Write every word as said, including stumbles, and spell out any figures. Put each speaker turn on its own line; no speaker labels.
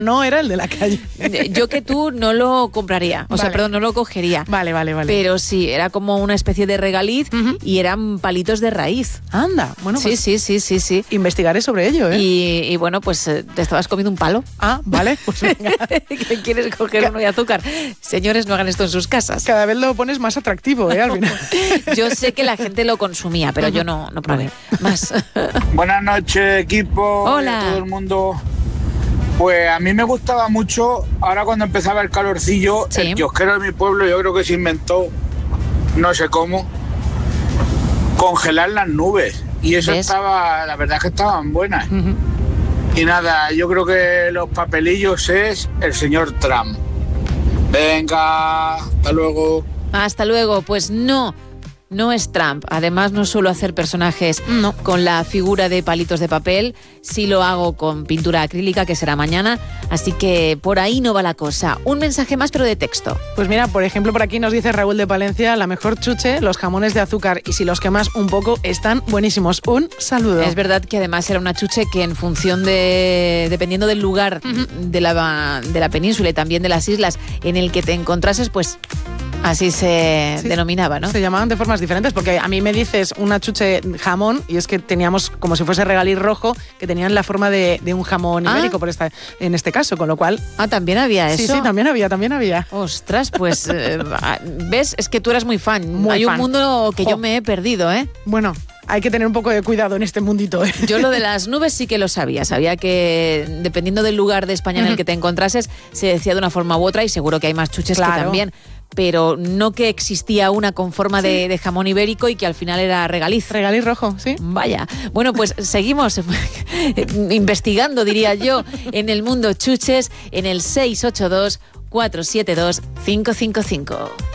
no era el de la calle.
Yo que tú no lo compraría, o
Vale.
sea, perdón, no lo cogería.
Vale, vale, vale.
Pero sí, era como una especie de regaliz
Ujú.
y eran palitos de raíz.
Anda, bueno,
Sí,
pues
sí, sí, sí, sí.
investigaré sobre ello, ¿eh?
Y, y bueno, pues eh, te estabas comiendo un palo.
Ah, vale, pues venga.
¿Que quieres coger uno de azúcar? Señores, no hagan esto en sus casas.
Cada vez lo pones más atractivo, ¿eh? Al final.
Yo sé que la gente lo consumía, pero yo no, no probé. Más.
Buenas noches, equipo.
Hola.
Y a todo el mundo. Pues a mí me gustaba mucho, ahora cuando empezaba el calorcillo,
Sí.
el kiosquero de mi pueblo, yo creo que se inventó, no sé cómo, congelar las nubes. Y eso
¿Ves?
estaba, la verdad es que estaban buenas.
Ujú.
Y nada, yo creo que los papelillos es el señor Trump. Venga, hasta luego.
Hasta luego. Pues no, no es Trump. Además, no suelo hacer personajes
No.
con la figura de palitos de papel. Sí lo hago con pintura acrílica, que será mañana. Así que por ahí no va la cosa. Un mensaje más, pero de texto.
Pues mira, por ejemplo, por aquí nos dice Raúl de Palencia, la mejor chuche, los jamones de azúcar, y si los quemas un poco, están buenísimos. Un saludo.
Es verdad que además era una chuche que en función de, dependiendo del lugar de, la, de la península y también de las islas en el que te encontrases, pues así se
Sí.
denominaba, ¿no?
Se llamaban de formas diferentes, porque a mí me dices una chuche jamón y es que teníamos como si fuese regaliz rojo, que tenían la forma de, de un jamón
Ah.
ibérico por esta, en este caso, con lo cual...
Ah, también había
Sí,
eso.
sí, también había, también había.
Ostras, pues, eh, ves, es que tú eras muy fan.
Muy
Hay
fan.
un mundo que
Jo.
yo me he perdido, ¿eh?
Bueno, hay que tener un poco de cuidado en este mundito, ¿eh?
Yo lo de las nubes sí que lo sabía. Sabía que dependiendo del lugar de España en el que te encontrases, se decía de una forma u otra y seguro que hay más chuches
Claro.
que también. Pero no que existía una con forma de, de jamón ibérico y que al final era regaliz.
Regaliz rojo, sí.
Vaya. Bueno, pues seguimos investigando, diría yo, en el mundo chuches en el seis ocho dos, cuatro siete dos, cinco cinco cinco.